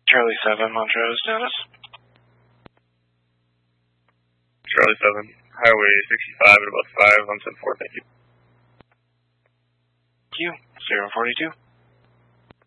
Charlie 7, Montrose status. Charlie 7, Highway 65 at about 5 on 10-4, thank you. Thank you. 042.